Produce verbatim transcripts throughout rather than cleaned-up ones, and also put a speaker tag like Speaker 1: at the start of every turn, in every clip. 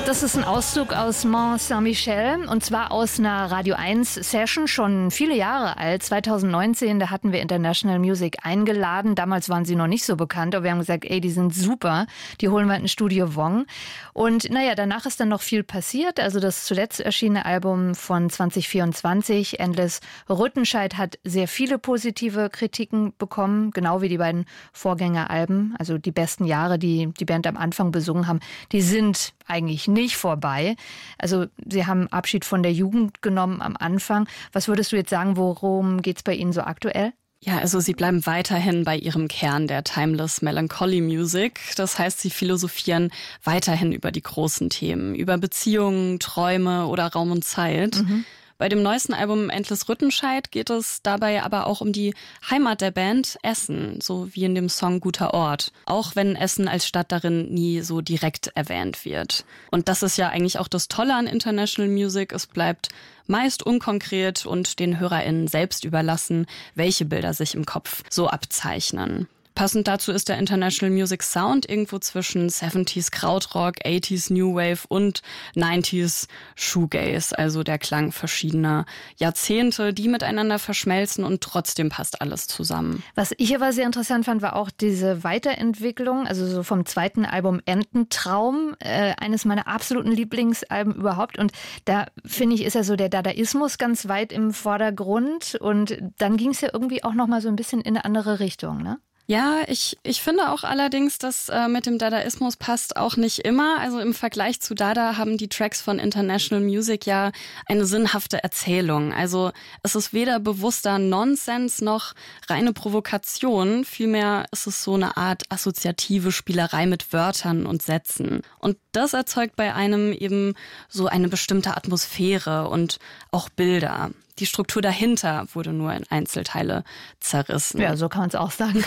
Speaker 1: Das ist ein Auszug aus Mont Saint-Michel und zwar aus einer Radio eins Session, schon viele Jahre alt. zweitausendneunzehn, da hatten wir International Music eingeladen. Damals waren sie noch nicht so bekannt, aber wir haben gesagt, ey, die sind super. Die holen wir in Studio Wong. Und naja, danach ist dann noch viel passiert. Also das zuletzt erschienene Album von zwanzig vierundzwanzig, Endless Rüttenscheid, hat sehr viele positive Kritiken bekommen, genau wie die beiden Vorgängeralben. Also die besten Jahre, die die Band am Anfang besungen haben, die sind eigentlich nicht vorbei. Also Sie haben Abschied von der Jugend genommen am Anfang. Was würdest du jetzt sagen, worum geht es bei Ihnen so aktuell?
Speaker 2: Ja, also sie bleiben weiterhin bei ihrem Kern der Timeless Melancholy Music. Das heißt, sie philosophieren weiterhin über die großen Themen, über Beziehungen, Träume oder Raum und Zeit. Mhm. Bei dem neuesten Album Endless Rüttenscheid geht es dabei aber auch um die Heimat der Band, Essen, so wie in dem Song Guter Ort. Auch wenn Essen als Stadt darin nie so direkt erwähnt wird. Und das ist ja eigentlich auch das Tolle an International Music. Es bleibt meist unkonkret und den HörerInnen selbst überlassen, welche Bilder sich im Kopf so abzeichnen. Passend dazu ist der International Music Sound irgendwo zwischen siebziger Krautrock, achtziger New Wave und neunziger Shoegaze, also der Klang verschiedener Jahrzehnte, die miteinander verschmelzen und trotzdem passt alles zusammen.
Speaker 1: Was ich aber sehr interessant fand, war auch diese Weiterentwicklung, also so vom zweiten Album Ententraum, äh, eines meiner absoluten Lieblingsalben überhaupt. Und da, finde ich, ist ja so der Dadaismus ganz weit im Vordergrund. Und dann ging es ja irgendwie auch nochmal so ein bisschen in eine andere Richtung, ne?
Speaker 2: Ja, ich, ich finde auch allerdings, dass äh, mit dem Dadaismus passt auch nicht immer. Also im Vergleich zu Dada haben die Tracks von International Music ja eine sinnhafte Erzählung. Also es ist weder bewusster Nonsens noch reine Provokation. Vielmehr ist es so eine Art assoziative Spielerei mit Wörtern und Sätzen. Und das erzeugt bei einem eben so eine bestimmte Atmosphäre und auch Bilder. Die Struktur dahinter wurde nur in Einzelteile zerrissen.
Speaker 1: Ja, so kann man es auch sagen.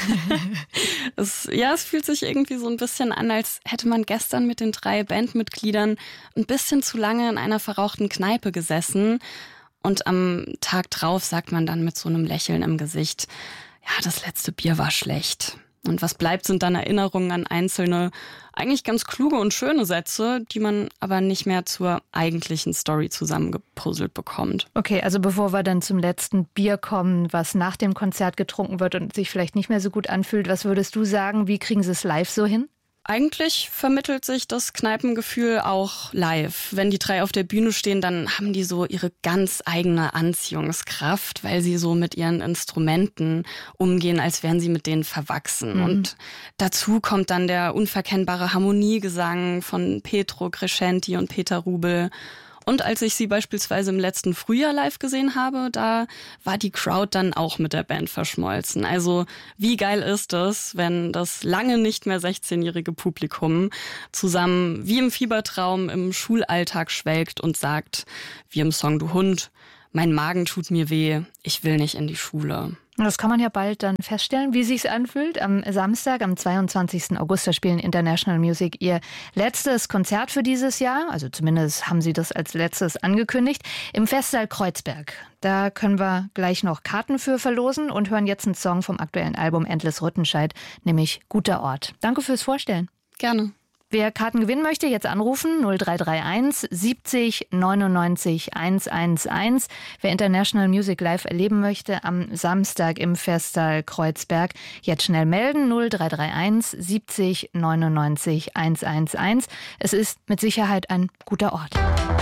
Speaker 2: es, ja, es fühlt sich irgendwie so ein bisschen an, als hätte man gestern mit den drei Bandmitgliedern ein bisschen zu lange in einer verrauchten Kneipe gesessen. Und am Tag drauf sagt man dann mit so einem Lächeln im Gesicht, ja, das letzte Bier war schlecht. Und was bleibt, sind dann Erinnerungen an einzelne, eigentlich ganz kluge und schöne Sätze, die man aber nicht mehr zur eigentlichen Story zusammengepuzzelt bekommt.
Speaker 1: Okay, also bevor wir dann zum letzten Bier kommen, was nach dem Konzert getrunken wird und sich vielleicht nicht mehr so gut anfühlt, was würdest du sagen, wie kriegen sie es live so hin?
Speaker 2: Eigentlich vermittelt sich das Kneipengefühl auch live. Wenn die drei auf der Bühne stehen, dann haben die so ihre ganz eigene Anziehungskraft, weil sie so mit ihren Instrumenten umgehen, als wären sie mit denen verwachsen. Mhm. Und dazu kommt dann der unverkennbare Harmoniegesang von Petro Crescenti und Peter Rubel. Und als ich sie beispielsweise im letzten Frühjahr live gesehen habe, da war die Crowd dann auch mit der Band verschmolzen. Also wie geil ist es, wenn das lange nicht mehr sechzehnjährige Publikum zusammen wie im Fiebertraum im Schulalltag schwelgt und sagt, wie im Song Du Hund, mein Magen tut mir weh, ich will nicht in die Schule.
Speaker 1: Das kann man ja bald dann feststellen, wie sich's anfühlt. Am Samstag, am zweiundzwanzigsten August, da spielen International Music ihr letztes Konzert für dieses Jahr. Also zumindest haben sie das als letztes angekündigt. Im Festsaal Kreuzberg. Da können wir gleich noch Karten für verlosen und hören jetzt einen Song vom aktuellen Album Endless Rüttenscheid, nämlich Guter Ort. Danke fürs Vorstellen.
Speaker 2: Gerne.
Speaker 1: Wer Karten gewinnen möchte, jetzt anrufen null drei drei eins siebzig neunundneunzig hundertelf. Wer International Music live erleben möchte am Samstag im Festsaal Kreuzberg, jetzt schnell melden null drei drei eins siebzig neunundneunzig hundertelf. Es ist mit Sicherheit ein guter Ort.